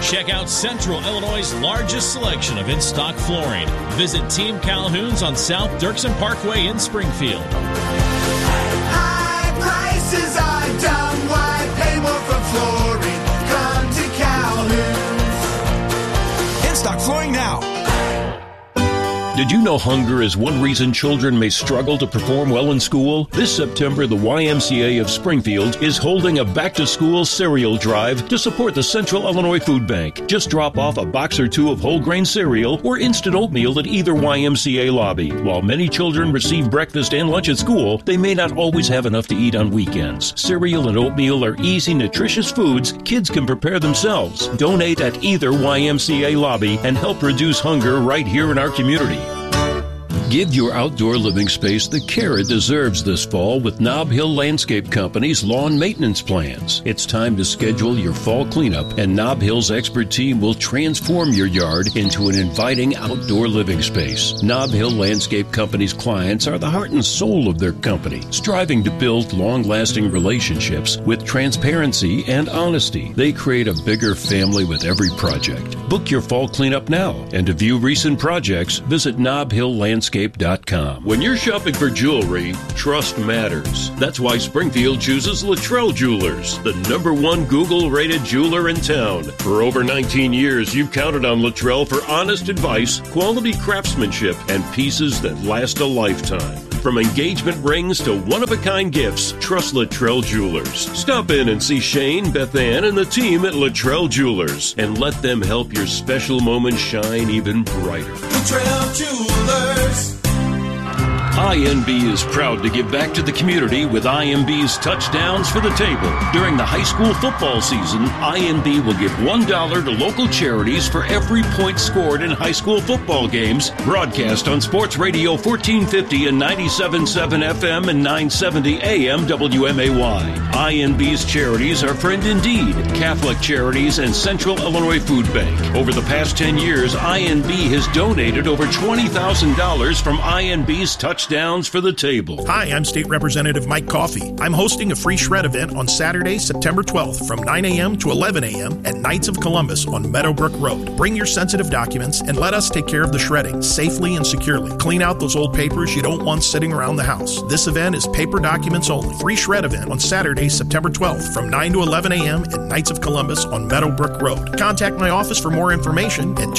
Check out Central Illinois' largest selection of in-stock flooring. Visit Team Calhoun's on South Dirksen Parkway in Springfield. High prices are dumb. Why pay more for flooring? Come to Calhoun's. In-stock flooring now. Did you know hunger is one reason children may struggle to perform well in school? This September, the YMCA of Springfield is holding a back-to-school cereal drive to support the Central Illinois Food Bank. Just drop off a box or two of whole grain cereal or instant oatmeal at either YMCA lobby. While many children receive breakfast and lunch at school, they may not always have enough to eat on weekends. Cereal and oatmeal are easy, nutritious foods kids can prepare themselves. Donate at either YMCA lobby and help reduce hunger right here in our community. Give your outdoor living space the care it deserves this fall with Nob Hill Landscape Company's lawn maintenance plans. It's time to schedule your fall cleanup, and Nob Hill's expert team will transform your yard into an inviting outdoor living space. Nob Hill Landscape Company's clients are the heart and soul of their company, striving to build long-lasting relationships with transparency and honesty. They create a bigger family with every project. Book your fall cleanup now, and to view recent projects, visit nobhilllandscape.com. When you're shopping for jewelry, trust matters. That's why Springfield chooses Luttrell Jewelers, the #1 Google-rated jeweler in town. For over 19 years, you've counted on Luttrell for honest advice, quality craftsmanship, and pieces that last a lifetime. From engagement rings to one-of-a-kind gifts, trust Luttrell Jewelers. Stop in and see Shane, Beth Ann, and the team at Luttrell Jewelers, and let them help your special moment shine even brighter. Luttrell Jewelers. INB is proud to give back to the community with INB's Touchdowns for the Table. During the high school football season, INB will give $1 to local charities for every point scored in high school football games. Broadcast on Sports Radio 1450 and 97.7 FM and 970 AM WMAY. INB's charities are Friend Indeed, Catholic Charities, and Central Illinois Food Bank. Over the past 10 years, INB has donated over $20,000 from INB's Touchdowns for the Table. Hi, I'm State Representative Mike Coffey. I'm hosting a free shred event on Saturday, September 12th from 9 a.m. to 11 a.m. at Knights of Columbus on Meadowbrook Road. Bring your sensitive documents and let us take care of the shredding safely and securely. Clean out those old papers you don't want sitting around the house. This event is paper documents only. Free shred event on Saturday, September 12th from 9 to 11 a.m. at Knights of Columbus on Meadowbrook Road. Contact my office for more information at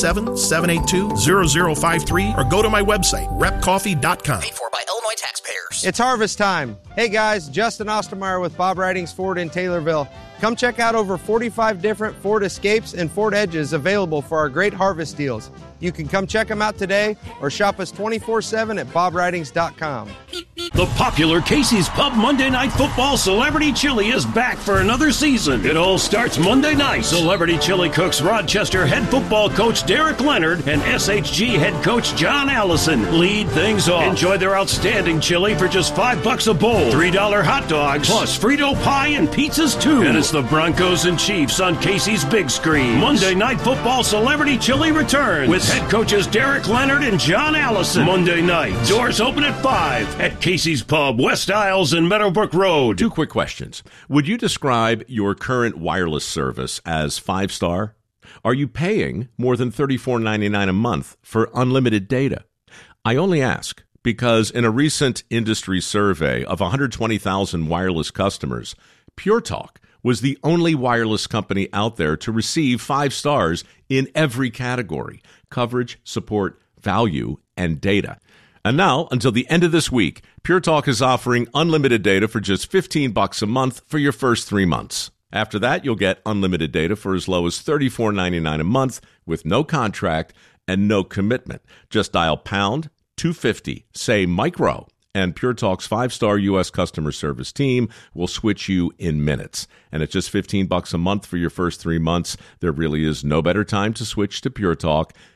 217-782-0053 or go to my website, repcoffee.com. Paid for by Illinois taxpayers. It's harvest time. Hey guys, Justin Ostermeyer with Bob Ridings Ford in Taylorville. Come check out over 45 different Ford Escapes and Ford Edges available for our great harvest deals. You can come check them out today or shop us 24/7 at bobridings.com. The popular Casey's Pub Monday Night Football Celebrity Chili is back for another season. It all starts Monday night. Celebrity Chili cooks Rochester head football coach Derek Leonard and SHG head coach John Allison lead things off. Enjoy their outstanding chili for just $5 a bowl. $3 hot dogs, plus Frito pie and pizzas too. And it's the Broncos and Chiefs on Casey's big screen. Monday Night Football Celebrity Chili returns with head coaches Derek Leonard and John Allison. Monday night. Doors open at 5 at Casey's Pub, West Isles and Meadowbrook Road. Two quick questions. Would you describe your current wireless service as 5-star? Are you paying more than $34.99 a month for unlimited data? I only ask because in a recent industry survey of 120,000 wireless customers, Pure Talk was the only wireless company out there to receive 5 stars in every category: coverage, support, value, and data. And now, until the end of this week, Pure Talk is offering unlimited data for just $15 a month for your first 3 months. After that, you'll get unlimited data for as low as $34.99 a month with no contract and no commitment. Just dial pound 250, say micro, and Pure Talk's 5-star U.S. customer service team will switch you in minutes. And at just $15 a month for your first 3 months, there really is no better time to switch to Pure Talk.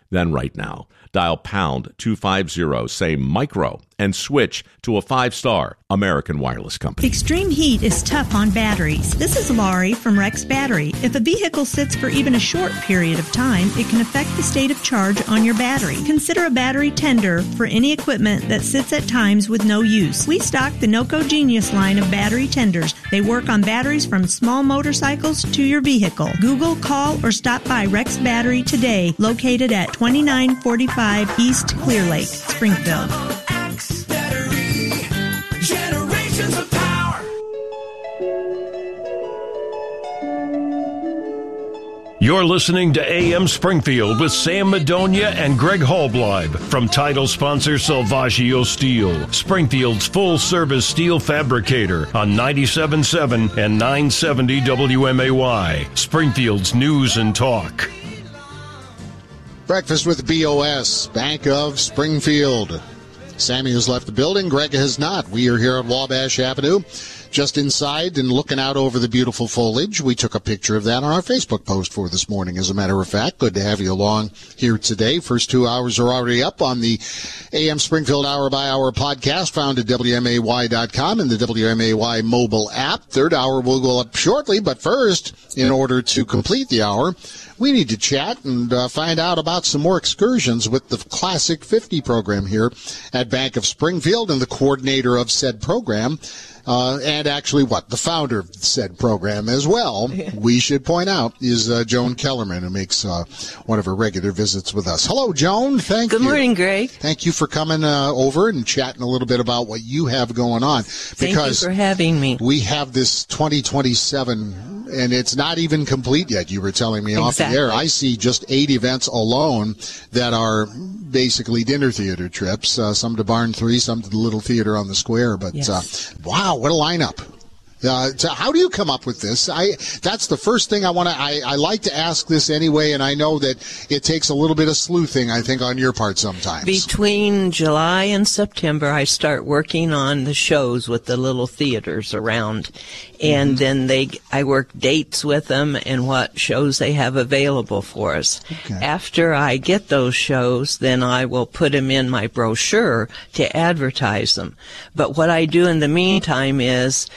then right now, dial pound 250, say micro, and switch to a 5-star American Wireless company. Extreme heat is tough on batteries. This is Laurie from Rex Battery. If a vehicle sits for even a short period of time, it can affect the state of charge on your battery. Consider a battery tender for any equipment that sits at times with no use. We stock the NOCO Genius line of battery tenders. They work on batteries from small motorcycles to your vehicle. Google, call, or stop by Rex Battery today, located at 2945 East Clear Lake, Springfield. Generations of power. You're listening to AM Springfield with Sam Madonia and Greg Hallbleib from title sponsor Salvaggio Steel, Springfield's full-service steel fabricator on 97.7 and 970 WMAY, Springfield's news and talk. Breakfast with BOS, Bank of Springfield. Sammy has left the building. Greg has not. We are here at Wabash Avenue, just inside and looking out over the beautiful foliage. We took a picture of that on our Facebook post for this morning, as a matter of fact. Good to have you along here today. First 2 hours are already up on the AM Springfield Hour by Hour podcast, found at WMAY.com and the WMAY mobile app. Third hour will go up shortly, but first, in order to complete the hour, we need to chat and find out about some more excursions with the Classic 50 program here at Bank of Springfield, and the coordinator of said program, and actually the founder of said program as well, we should point out, is Joan Kellerman, who makes one of her regular visits with us. Hello, Joan. Thank you. Good morning, Greg. Thank you for coming over and chatting a little bit about what you have going on. Thank you for having me. We have this 2027, and it's not even complete yet. You were telling me off the air. I see just 8 events alone that are basically dinner theater trips, some to Barn 3, some to the Little Theater on the Square. But wow, what a lineup. So how do you come up with this? That's the first thing I like to ask this anyway, and I know that it takes a little bit of sleuthing, I think, on your part sometimes. Between July and September, I start working on the shows with the little theaters around, and then I work dates with them and what shows they have available for us. Okay. After I get those shows, then I will put them in my brochure to advertise them. But what I do in the meantime is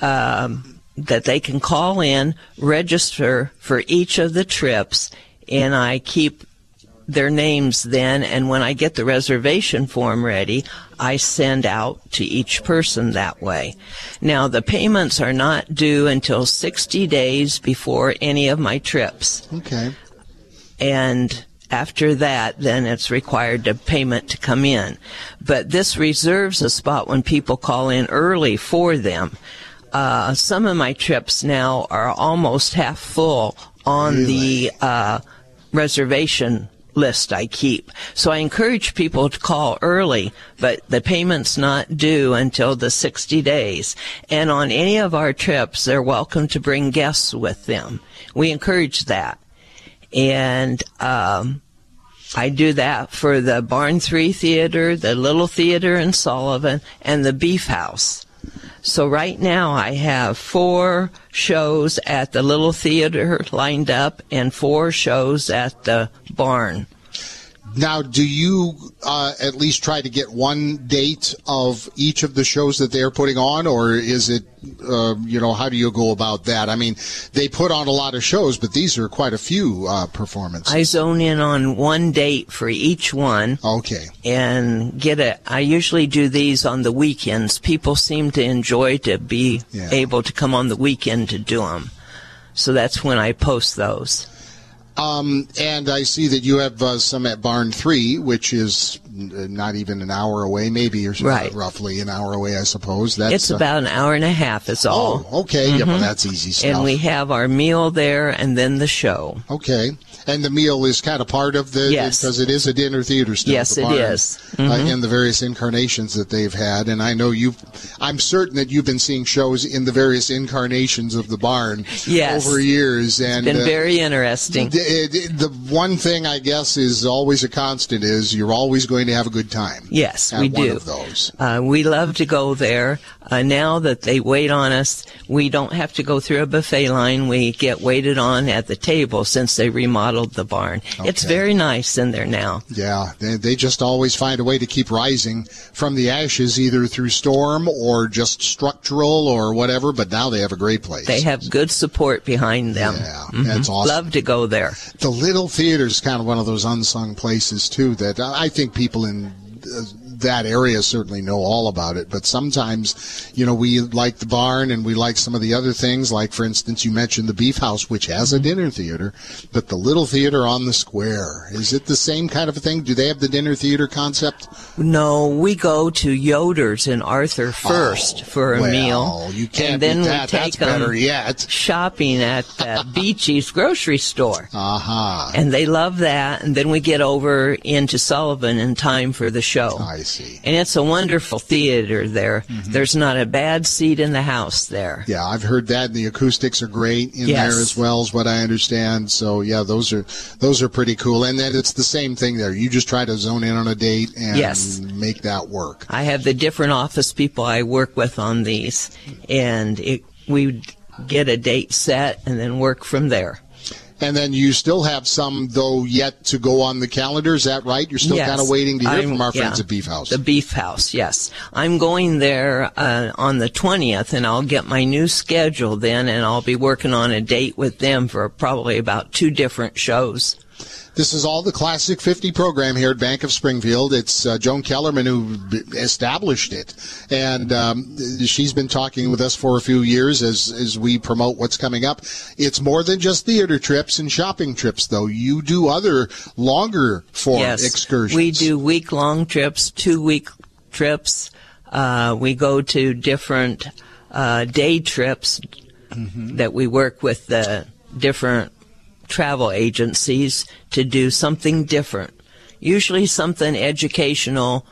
that they can call in, register for each of the trips, and I keep their names then, and when I get the reservation form ready, I send out to each person that way. Now, the payments are not due until 60 days before any of my trips. Okay. And after that, then it's required the payment to come in. But this reserves a spot when people call in early for them. Some of my trips now are almost half full on the reservation list I keep. So I encourage people to call early, but the payment's not due until the 60 days. And on any of our trips, they're welcome to bring guests with them. We encourage that. And I do that for the Barn 3 Theater, the Little Theater in Sullivan, and the Beef House. So right now I have 4 shows at the Little Theater lined up and 4 shows at the Barn. Now, do you at least try to get one date of each of the shows that they're putting on, or is it, how do you go about that? I mean, they put on a lot of shows, but these are quite a few performances. I zone in on one date for each one. Okay. And I usually do these on the weekends. People seem to enjoy to be able to come on the weekend to do them. So that's when I post those. And I see that you have some at Barn 3, which is not even an hour away, maybe, or roughly an hour away, I suppose. It's about an hour and a half is all. Oh, okay. Mm-hmm. Yeah, well, that's easy stuff. And we have our meal there and then the show. Okay. And the meal is kind of part of the, because it is a dinner theater still. Yes, it is. Mm-hmm. In the various incarnations that they've had. And I know I'm certain that you've been seeing shows in the various incarnations of the Barn over years. And it's been very interesting. The one thing I guess is always a constant is you're always going going to have a good time. Yes, at we one do. Of those. We love to go there. Now that they wait on us, we don't have to go through a buffet line. We get waited on at the table since they remodeled the barn. Okay. It's very nice in there now. Yeah, they just always find a way to keep rising from the ashes, either through storm or just structural or whatever, but now they have a great place. They have good support behind them. Yeah, that's awesome. Love to go there. The Little Theater is kind of one of those unsung places, too, that I think people in that area certainly know all about it, but sometimes, we like the barn and we like some of the other things, like, for instance, you mentioned the Beef House, which has a dinner theater, but the Little Theater on the Square, is it the same kind of a thing? Do they have the dinner theater concept? No, we go to Yoder's in Arthur first for a meal. You can't and then beat that. We That's take better them yet. shopping at Beachy's grocery store. And they love that, and then we get over into Sullivan in time for the show. I see. And it's a wonderful theater there. There's not a bad seat in the house there. Yeah, I've heard that. The acoustics are great in there as well, is what I understand. So, yeah, those are pretty cool. And then it's the same thing there. You just try to zone in on a date and make that work. I have the different office people I work with on these, and we get a date set and then work from there. And then you still have some, though, yet to go on the calendar. Is that right? You're still kind of waiting to hear from our friends at Beef House. The Beef House, yes. I'm going there on the 20th, and I'll get my new schedule then, and I'll be working on a date with them for probably about 2 different shows. This is all the Classic 50 program here at Bank of Springfield. It's Joan Kellerman who established it, and she's been talking with us for a few years as we promote what's coming up. It's more than just theater trips and shopping trips, though. You do other longer form excursions. We do week-long trips, 2-week trips. We go to different day trips that we work with the different travel agencies to do something different, usually something educational.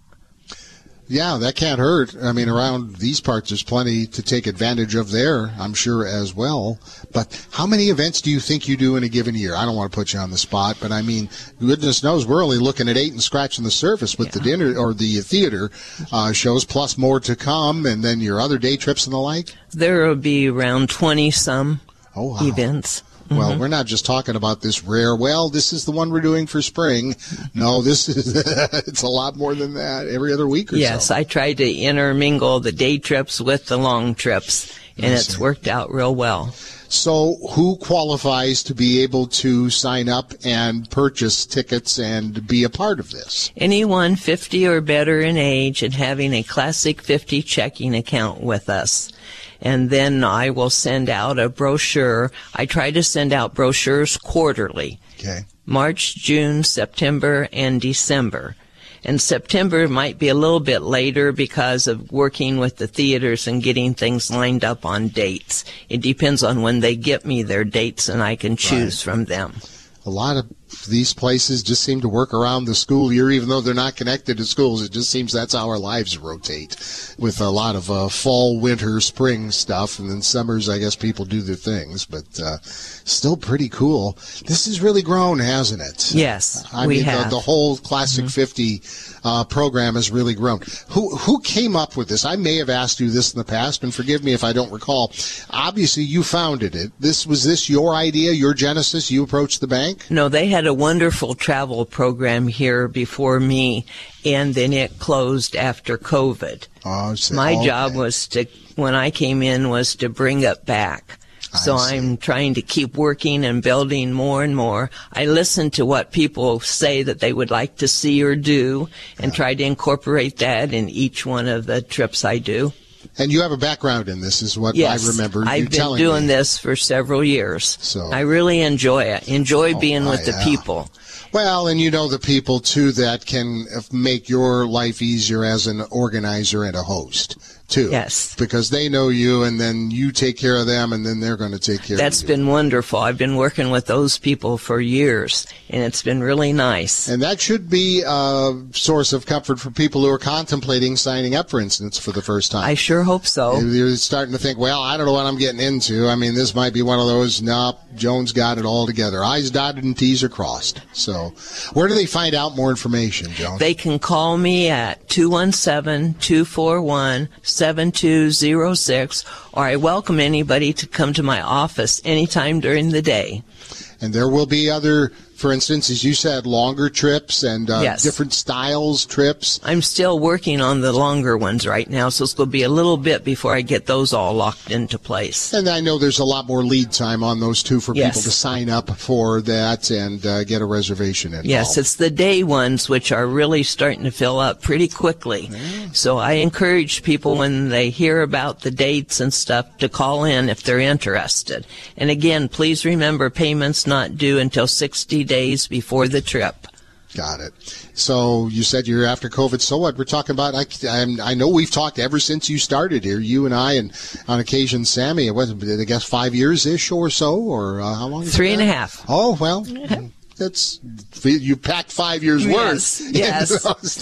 Yeah, that can't hurt. I mean, around these parts, there's plenty to take advantage of there, I'm sure, as well. But how many events do you think you do in a given year? I don't want to put you on the spot, but I mean, goodness knows we're only looking at 8 and scratching the surface with the dinner or the theater shows, plus more to come, and then your other day trips and the like? There will be around 20-some events. Well, we're not just talking about this rare, this is the one we're doing for spring. No, this is, it's a lot more than that every other week or so. Yes, I try to intermingle the day trips with the long trips, and it's worked out real well. So who qualifies to be able to sign up and purchase tickets and be a part of this? Anyone 50 or better in age and having a Classic 50 checking account with us. And then I will send out a brochure. I try to send out brochures quarterly. Okay. March, June, September, and December. And September might be a little bit later because of working with the theaters and getting things lined up on dates. It depends on when they get me their dates, and I can choose from them. A lot of these places just seem to work around the school year, even though they're not connected to schools. It just seems that's how our lives rotate, with a lot of fall, winter, spring stuff, and then summers, I guess people do their things, but still pretty cool. This has really grown, hasn't it? Yes, I mean, the whole Classic 50 program has really grown. Who came up with this? I may have asked you this in the past, and forgive me if I don't recall. Obviously, you founded it. Was this your idea, your genesis? You approached the bank? No, they had a wonderful travel program here before me, and then it closed after COVID. My job was when I came in, was to bring it back. So I'm trying to keep working and building more and more. I listen to what people say that they would like to see or do and try to incorporate that in each one of the trips I do. And you have a background in this, is what I remember you telling me. I've been doing this for several years. So I really enjoy it. Enjoy being with the people. Well, and you know the people, too, that can make your life easier as an organizer and a host, too. Yes. Because they know you, and then you take care of them, and then they're going to take care of you. That's been wonderful. I've been working with those people for years, and it's been really nice. And that should be a source of comfort for people who are contemplating signing up, for instance, for the first time. I sure hope so. You're starting to think, well, I don't know what I'm getting into. I mean, this might be one of those, nope, Joan's got it all together. I's dotted and T's are crossed. So So where do they find out more information, Joan? They can call me at 217-241-7206, or I welcome anybody to come to my office anytime during the day. And there will be other, for instance, as you said, longer trips and different styles trips. I'm still working on the longer ones right now, so it's going to be a little bit before I get those all locked into place. And I know there's a lot more lead time on those, too, for people to sign up for that and get a reservation involved. Yes, it's the day ones which are really starting to fill up pretty quickly. Yeah. So I encourage people when they hear about the dates and stuff to call in if they're interested. And again, please remember payments not due until 60 days before the trip. Got it. So you said you're after COVID. So what? We're talking about, I know we've talked ever since you started here, you and I, and on occasion Sammy. It was, I guess, 5 years-ish or so, or how long? 3.5. Oh, well. That's, you packed 5 years worth in those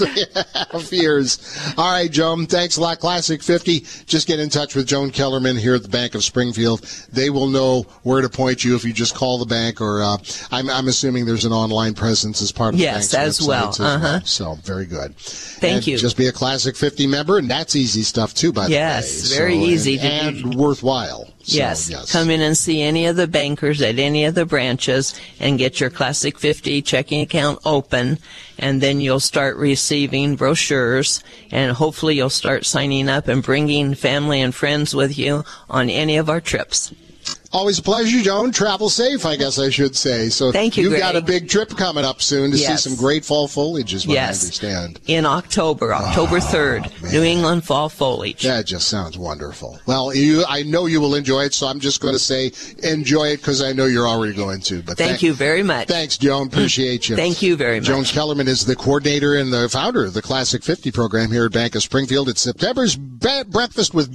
3.5 years. All right, Joan, thanks a lot. Classic 50. Just get in touch with Joan Kellerman here at the Bank of Springfield. They will know where to point you if you just call the bank, or I'm assuming there's an online presence as part of the bank's as well. So very good. Thank you. Just be a Classic 50 member, and that's easy stuff too, by the way. Yes, very easy and worthwhile. Yes. Come in and see any of the bankers at any of the branches and get your Classic 50 checking account open, and then you'll start receiving brochures, and hopefully you'll start signing up and bringing family and friends with you on any of our trips. Always a pleasure, Joan. Travel safe, I guess I should say. So thank you, You've Greg. got a big trip coming up soon to see some great fall foliage, is what I understand. In October 3rd, New England fall foliage. That just sounds wonderful. Well, I know you will enjoy it, so I'm just going to say enjoy it because I know you're already going to. But thank you very much. Thanks, Joan. Appreciate you. Thank you very much. Joan Kellerman is the coordinator and the founder of the Classic 50 program here at Bank of Springfield. It's September's Breakfast with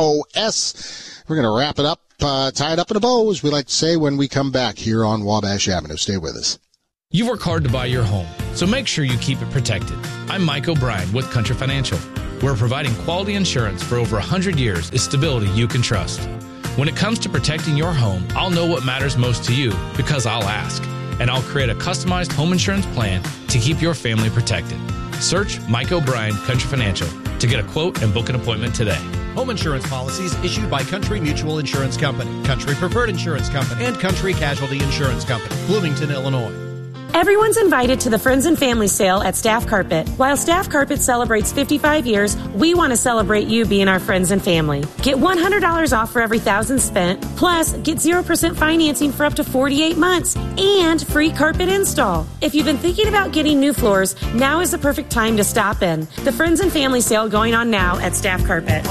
BOS. We're going to wrap it up. Tie it up in a bow, as we like to say, when we come back here on Wabash Avenue. Stay with us. You work hard to buy your home, so make sure you keep it protected. I'm Mike O'Brien with Country Financial. We're providing quality insurance for over 100 years is stability you can trust. When it comes to protecting your home, I'll know what matters most to you because I'll ask, and I'll create a customized home insurance plan to keep your family protected. Search Mike O'Brien Country Financial to get a quote and book an appointment today. Home insurance policies issued by Country Mutual Insurance Company, Country Preferred Insurance Company, and Country Casualty Insurance Company, Bloomington, Illinois. Everyone's invited to the Friends and Family Sale at Staff Carpet. While Staff Carpet celebrates 55 years, we want to celebrate you being our friends and family. Get $100 off for every $1,000 spent, plus get 0% financing for up to 48 months, and free carpet install. If you've been thinking about getting new floors, now is the perfect time to stop in. The Friends and Family Sale going on now at Staff Carpet.